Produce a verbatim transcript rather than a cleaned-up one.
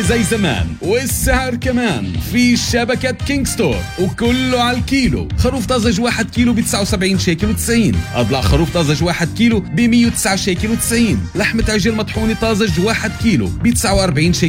زي زمان والسعر كمان في شبكة كينج ستور وكله على الكيلو. خروف طازج واحد كيلو ب تسعة وسبعين شيكل وتسعين، أضلع خروف طازج واحد كيلو ب مية وتسعة شيكل وتسعين، لحمة عجل مطحونة طازج واحد كيلو ب تسعة وأربعين شيكل